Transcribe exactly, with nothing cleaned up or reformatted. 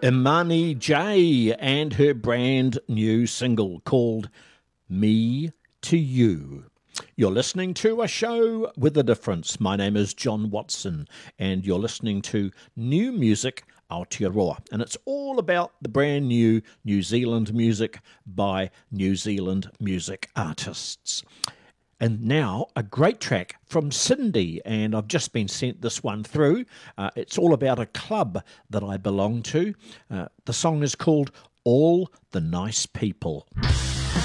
Imani J and her brand new single called Me to You. You're listening to a show with a difference. My name is John Watson, and you're listening to New Music Aotearoa, and it's all about the brand new New Zealand music by New Zealand music artists. And now, a great track from Cindy, and I've just been sent this one through. Uh, it's all about a club that I belong to. Uh, the song is called All the Nice People.